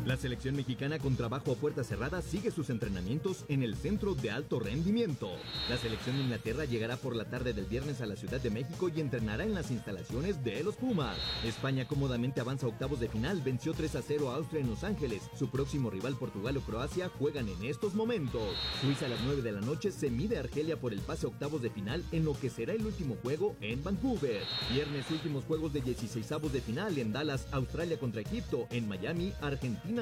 La selección mexicana con trabajo a puerta cerrada sigue sus entrenamientos en el Centro de Alto Rendimiento. La selección de Inglaterra llegará por la tarde del viernes a la Ciudad de México y entrenará en las instalaciones de los Pumas. España cómodamente avanza a octavos de final, venció 3-0 a Austria en Los Ángeles. Su próximo rival Portugal o Croacia juegan en estos momentos. Suiza a las 9 de la noche se mide a Argelia por el pase a octavos de final en lo que será el último juego en Vancouver. Viernes últimos juegos de 16avos de final en Dallas, Australia contra Egipto, en Miami, Argentina